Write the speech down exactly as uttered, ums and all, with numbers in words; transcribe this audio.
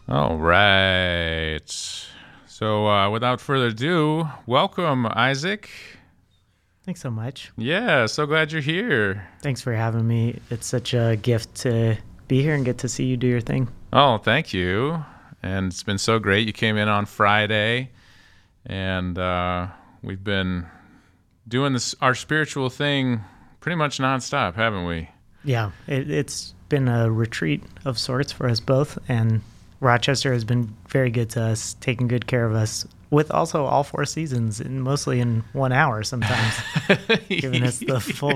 All right. So, uh, without further ado, welcome, Isaac. Thanks so much. Yeah, so glad you're here. Thanks for having me. It's such a gift to be here and get to see you do your thing. Oh, thank you. And it's been so great. You came in on Friday, and uh, we've been doing this our spiritual thing pretty much nonstop, haven't we? Yeah, it, it's been a retreat of sorts for us both, and Rochester has been very good to us, taking good care of us with also all four seasons, and mostly in one hour sometimes, giving us the full